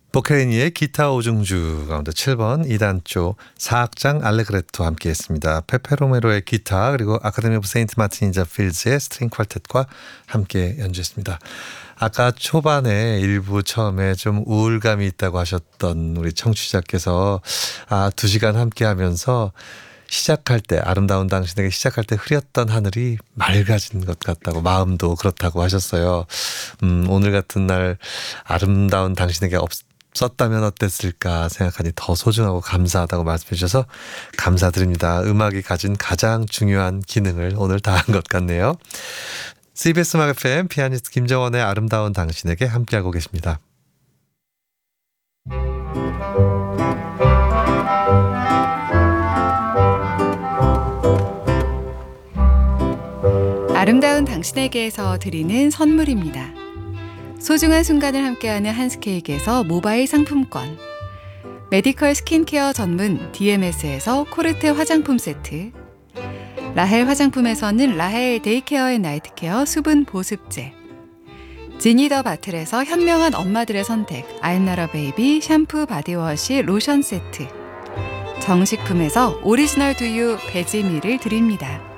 보케리니의 기타 오중주 가운데 7번 2단조 사악장 알레그레토 함께했습니다. 페페로메로의 기타 그리고 아카데미 오브 세인트 마틴 인자 필즈의 스트링 퀄텟과 함께 연주했습니다. 아까 초반에 일부 처음에 좀 우울감이 있다고 하셨던 우리 청취자께서 2시간 함께하면서 시작할 때 아름다운 당신에게 시작할 때 흐렸던 하늘이 맑아진 것 같다고 마음도 그렇다고 하셨어요. 오늘 같은 날 아름다운 당신에게 없었다면 어땠을까 생각하니 더 소중하고 감사하다고 말씀해 주셔서 감사드립니다. 음악이 가진 가장 중요한 기능을 오늘 다한 것 같네요. CBS 음악 FM 피아니스트 김정원의 아름다운 당신에게 함께하고 계십니다. 아름다운 당신에게에서 드리는 선물입니다. 소중한 순간을 함께하는 한스케이크에서 모바일 상품권, 메디컬 스킨케어 전문 DMS에서 코르테 화장품 세트, 라헬 화장품에서는 라헬 데이케어 앤 나이트케어 수분 보습제, 지니더 바틀에서 현명한 엄마들의 선택 아임나라 베이비 샴푸 바디워시 로션 세트, 정식품에서 오리지널 두유 베지밀을 드립니다.